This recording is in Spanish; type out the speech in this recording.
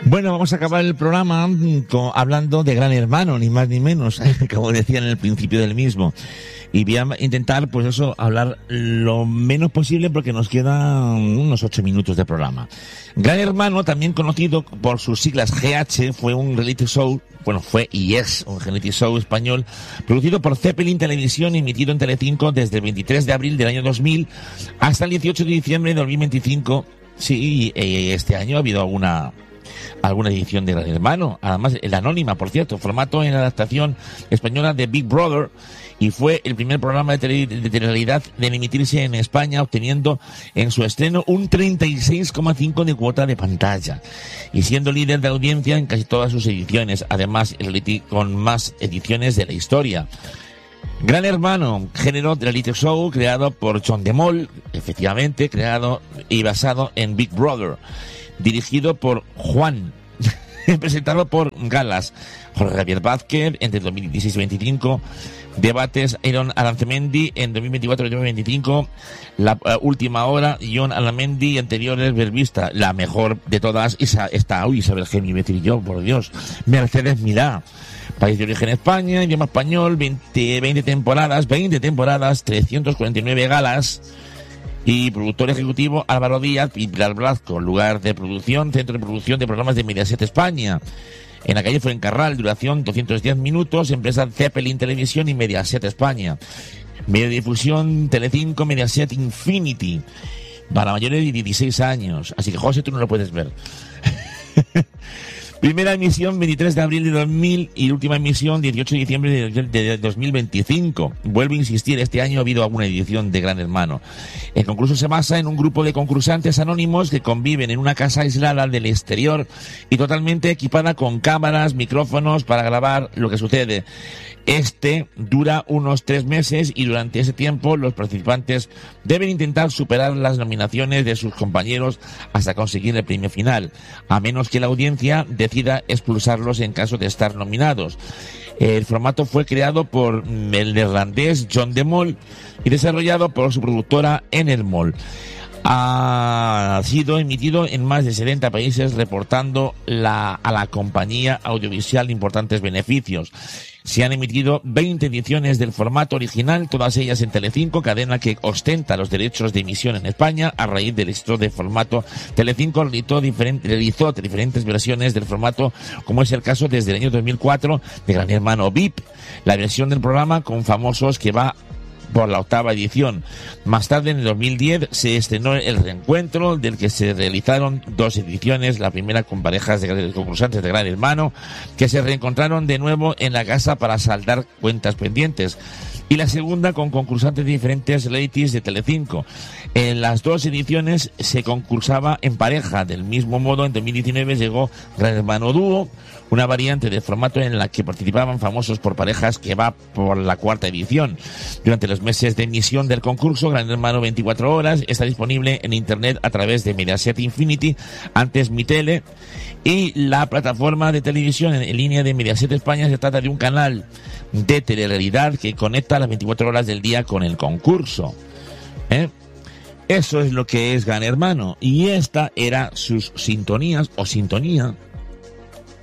Bueno, vamos a acabar el programa hablando de Gran Hermano, ni más ni menos, como decía en el principio del mismo. Y voy a intentar, pues eso, hablar lo menos posible porque nos quedan unos 8 minutos de programa. Gran Hermano, también conocido por sus siglas GH, fue un reality show, bueno, fue y es un reality show español, producido por Zeppelin Televisión, emitido en Telecinco desde el 23 de abril del año 2000 hasta el 18 de diciembre de 2025. Sí, este año ha habido alguna edición de Gran Hermano, además el Anónima, por cierto, formato en adaptación española de Big Brother, y fue el primer programa de telerrealidad en emitirse en España, obteniendo en su estreno un 36,5 de cuota de pantalla, y siendo líder de audiencia en casi todas sus ediciones, además el reality con más ediciones de la historia. Gran Hermano, género de reality show creado por John de Mol, efectivamente, creado y basado en Big Brother, dirigido por Juan, presentado por Galas, Jorge Javier Vázquez entre 2016 y 2025, debates Aaron Arancemendi en 2024 y 2025, la última hora, John Alamendi, anteriores Verbista, la mejor de todas, Isabel Gemini, decir yo, por Dios, Mercedes Milá, país de origen España, idioma español, 20 temporadas, 349 galas, y productor ejecutivo Álvaro Díaz y Pilar Blasco, lugar de producción, centro de producción de programas de Mediaset España. En la calle Fuencarral, duración 210 minutos, empresa Zeppelin Televisión y Mediaset España. Medio de difusión Telecinco, Mediaset Infinity, para mayores de 16 años. Así que, José, tú no lo puedes ver. Primera emisión 23 de abril de 2000 y última emisión 18 de diciembre de 2025. Vuelvo a insistir, este año ha habido alguna edición de Gran Hermano. El concurso se basa en un grupo de concursantes anónimos que conviven en una casa aislada del exterior y totalmente equipada con cámaras, micrófonos para grabar lo que sucede. Este dura unos 3 meses y durante ese tiempo los participantes deben intentar superar las nominaciones de sus compañeros hasta conseguir el premio final, a menos que la audiencia decida expulsarlos en caso de estar nominados. El formato fue creado por el neerlandés John de Mol y desarrollado por su productora Enelmol. Ha sido emitido en más de 70 países, reportando a la compañía audiovisual importantes beneficios. Se han emitido 20 ediciones del formato original, todas ellas en Telecinco, cadena que ostenta los derechos de emisión en España. A raíz del éxito de formato, Telecinco realizó diferentes versiones del formato, como es el caso desde el año 2004 de Gran Hermano VIP, la versión del programa con famosos que va por la 8ª edición. Más tarde, en el 2010, se estrenó El Reencuentro, del que se realizaron 2 ediciones, la primera con parejas de concursantes de Gran Hermano, que se reencontraron de nuevo en la casa para saldar cuentas pendientes, y la segunda con concursantes de diferentes realities de Telecinco. En las 2 ediciones se concursaba en pareja. Del mismo modo, en 2019 llegó Gran Hermano Dúo, una variante de formato en la que participaban famosos por parejas, que va por la 4ª edición. Durante los meses de emisión del concurso, Gran Hermano 24 horas está disponible en internet a través de Mediaset Infinity, antes MiTele, y la plataforma de televisión en línea de Mediaset España. Se trata de un canal de telerrealidad que conecta las 24 horas del día con el concurso. Eso es lo que es Gran Hermano, y esta era sus sintonías o sintonía